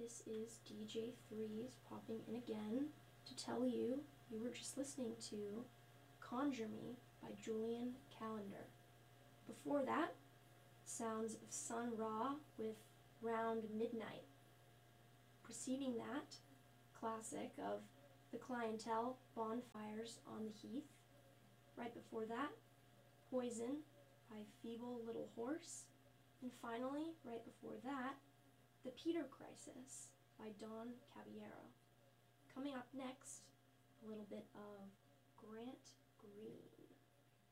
This is DJ Threes popping in again to tell you were just listening to Conjure Me by Julian Calendar. Before that, sounds of Sun Ra with Round Midnight. Preceding that, classic of The Clientele, Bonfires on the Heath. Right before that, Poison by Feeble Little Horse. And finally, right before that, The Peter Crisis by Don Caballero. Coming up next, a little bit of Grant Green.